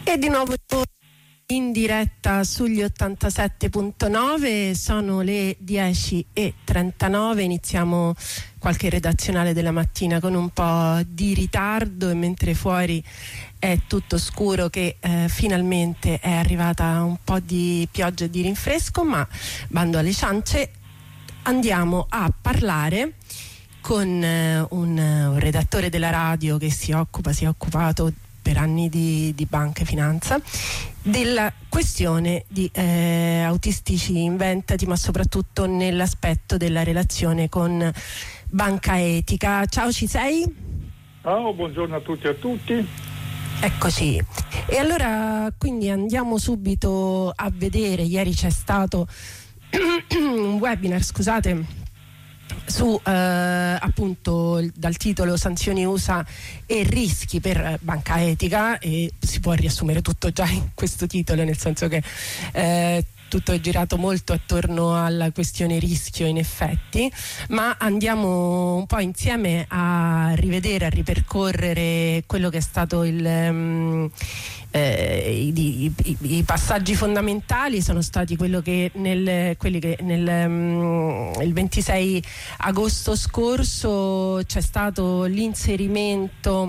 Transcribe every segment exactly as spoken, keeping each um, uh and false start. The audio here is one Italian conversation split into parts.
E di nuovo in diretta sugli ottantasette punto nove, sono le dieci e trentanove, iniziamo qualche redazionale della mattina con un po' di ritardo, e mentre fuori è tutto scuro che eh, finalmente è arrivata un po' di pioggia e di rinfresco, ma bando alle ciance, andiamo a parlare con eh, un, un redattore della radio che si occupa, si è occupato per anni di, di banca e finanza, della questione di eh, autistici inventati, ma soprattutto nell'aspetto della relazione con Banca Etica. Ciao, ci sei? Ciao, buongiorno a tutti e a tutti. Eccoci. E allora quindi andiamo subito a vedere, ieri c'è stato un webinar, scusate, su eh, appunto dal titolo Sanzioni U S A e rischi per Banca Etica, e si può riassumere tutto già in questo titolo, nel senso che eh, tutto è girato molto attorno alla questione rischio, in effetti, ma andiamo un po' insieme a rivedere, a ripercorrere quello che è stato il um, eh, i, i, i passaggi fondamentali. Sono stati quello che nel, quelli che nel um, il ventisei agosto scorso c'è stato l'inserimento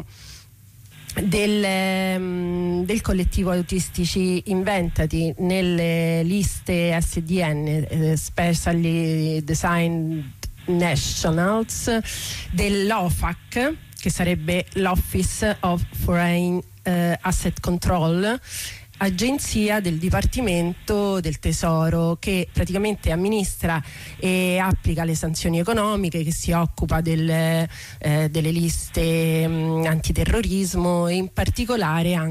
Del, del collettivo autistici inventati nelle liste S D N, eh, Specially Designed Nationals, dell'O F A C, che sarebbe l'Office of Foreign eh, Asset Control, agenzia del Dipartimento del Tesoro, che praticamente amministra e applica le sanzioni economiche, che si occupa del, eh, delle liste mh, antiterrorismo, e in particolare anche